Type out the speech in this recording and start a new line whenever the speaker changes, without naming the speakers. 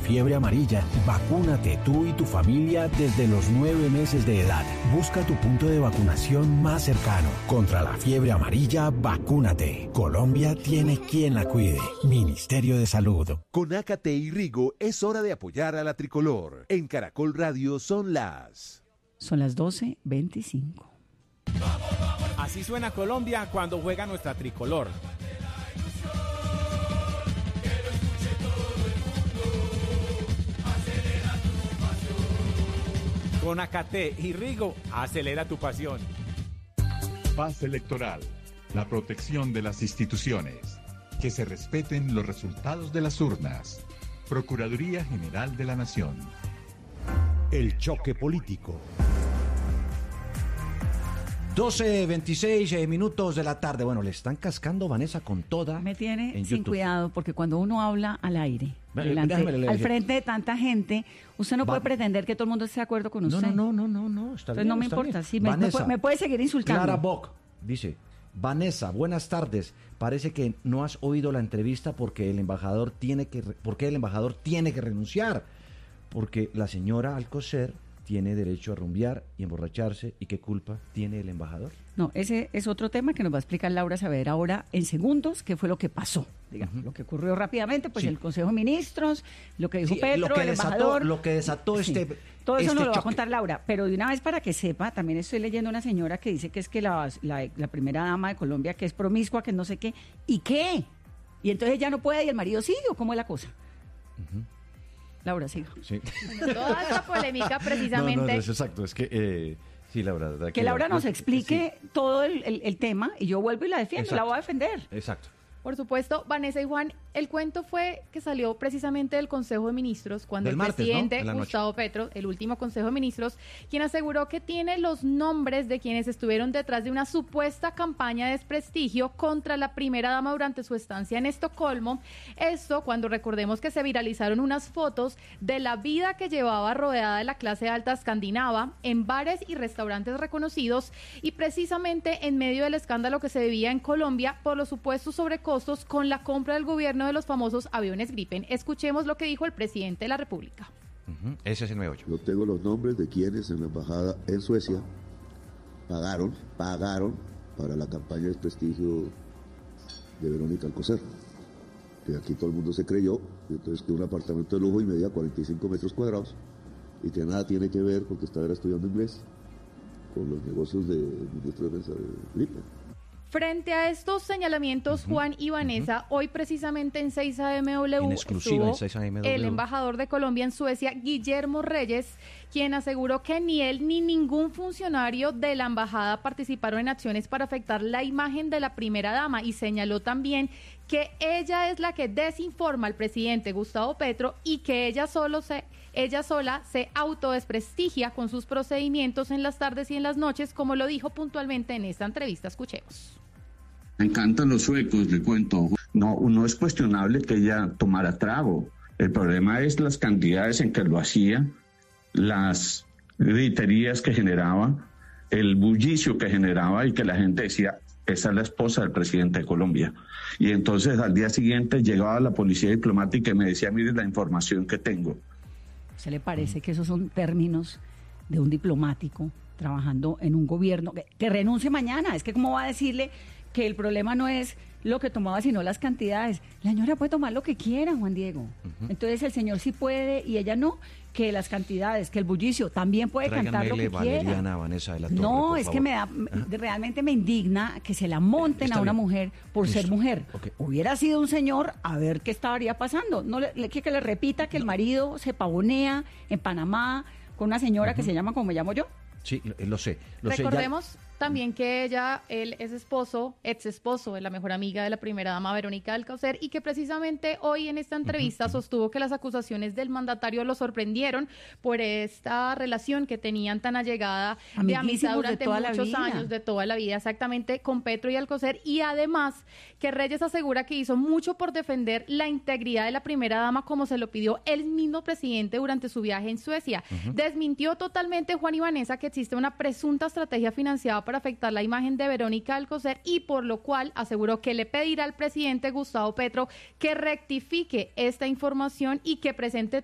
fiebre amarilla, vacúnate tú y tu familia desde los 9 meses de edad. Busca tu punto de vacunación más cercano. Contra la fiebre amarilla, vacúnate. Colombia tiene quien la cuide. Ministerio de Salud.
Con Ácate y Rigo es hora de apoyar a la tricolor. En Caracol Radio son las
12:25.
Así suena Colombia cuando juega nuestra tricolor. Con Ácate y Rigo, acelera tu pasión.
Paz electoral, la protección de las instituciones, que se respeten los resultados de las urnas. Procuraduría General de la Nación.
El choque político. 12:26 minutos de la tarde. Bueno, le están cascando Vanessa con toda.
Me tiene
en
sin
YouTube.
cuidado, porque cuando uno habla al aire,
Déjame
al frente de tanta gente, usted no puede pretender que todo el mundo esté de acuerdo con usted.
No, está
Entonces
bien.
no me
está
importa,
bien.
sí,
Vanessa,
me puede seguir insultando.
Clara Bock dice: Vanessa, buenas tardes. Parece que no has oído la entrevista porque el embajador tiene que renunciar. Porque la señora Alcocer tiene derecho a rumbear y emborracharse. ¿Y qué culpa tiene el embajador?
No, ese es otro tema que nos va a explicar Laura Saavedra ahora en segundos, qué fue lo que pasó, digamos, lo que ocurrió rápidamente, pues
Sí.
el Consejo de Ministros, lo que dijo
Sí,
Petro, el embajador.
Lo que desató
Sí. Todo eso nos lo va a contar Laura, pero de una vez para que sepa, también estoy leyendo una señora que dice que es que la primera dama de Colombia, que es promiscua, que no sé qué, ¿y qué? Y entonces ella no puede y el marido sí, ¿o cómo es la cosa? Laura, siga.
Sí.
Bueno, toda esta polémica precisamente...
No, es exacto, es que... sí, Laura.
Que Laura nos explique todo el tema y yo vuelvo y la defiendo,
Exacto.
la voy a defender.
Exacto.
Por supuesto, Vanessa y Juan, el cuento fue que salió precisamente del Consejo de Ministros cuando
Del
el
martes,
presidente
¿no? En la noche.
Gustavo Petro, el último Consejo de Ministros, quien aseguró que tiene los nombres de quienes estuvieron detrás de una supuesta campaña de desprestigio contra la primera dama durante su estancia en Estocolmo. Esto cuando recordemos que se viralizaron unas fotos de la vida que llevaba rodeada de la clase alta escandinava en bares y restaurantes reconocidos y precisamente en medio del escándalo que se vivía en Colombia por los supuestos sobrecostos con la compra del gobierno de los famosos aviones Gripen. Escuchemos lo que dijo el presidente de la República.
Ese es el 98.
Yo tengo los nombres de quienes en la embajada en Suecia pagaron para la campaña de desprestigio de Verónica Alcocer. Que aquí todo el mundo se creyó, entonces que un apartamento de lujo y medía 45 metros cuadrados y que nada tiene que ver porque estaba estudiando inglés con los negocios del ministro de Defensa de Gripen.
Frente a estos señalamientos, Juan y Vanessa, hoy precisamente en 6AMW
En exclusiva,
estuvo
en 6AMW.
el embajador de Colombia en Suecia, Guillermo Reyes, quien aseguró que ni él ni ningún funcionario de la embajada participaron en acciones para afectar la imagen de la primera dama y señaló también que ella es la que desinforma al presidente Gustavo Petro y que ella sola se autodesprestigia con sus procedimientos en las tardes y en las noches, como lo dijo puntualmente en esta entrevista. Escuchemos.
Me encantan los suecos, le cuento. No es cuestionable que ella tomara trago. El problema es las cantidades en que lo hacía, las griterías que generaba, el bullicio que generaba y que la gente decía, esa es la esposa del presidente de Colombia. Y entonces al día siguiente llegaba la policía diplomática y me decía, mire la información que tengo.
¿Se le parece que esos son términos de un diplomático trabajando en un gobierno que renuncie mañana? Es que ¿cómo va a decirle que el problema no es lo que tomaba, sino las cantidades? La señora puede tomar lo que quiera, Juan Diego. Entonces el señor sí puede y ella no, que las cantidades, que el bullicio también puede cantar lo que quiera.
Vanessa de la Torre,
No,
por
es
favor.
que realmente me indigna que se la monten
Está
a una
bien.
mujer por
Listo.
ser mujer.
Ok.
Hubiera sido un señor, a ver qué estaría pasando. No que le repita que el marido se pavonea en Panamá con una señora que se llama como me llamo yo.
Sí, lo sé.
Recordemos también que él es ex esposo de la mejor amiga de la primera dama Verónica Alcocer y que precisamente hoy en esta entrevista sostuvo que las acusaciones del mandatario lo sorprendieron por esta relación que tenían tan allegada de amistad durante muchos años, de toda la vida, exactamente, con Petro y Alcocer, y además que Reyes asegura que hizo mucho por defender la integridad de la primera dama como se lo pidió el mismo presidente durante su viaje en Suecia. Desmintió totalmente, Juan y Vanessa, que existe una presunta estrategia financiada para afectar la imagen de Verónica Alcocer y por lo cual aseguró que le pedirá al presidente Gustavo Petro que rectifique esta información y que presente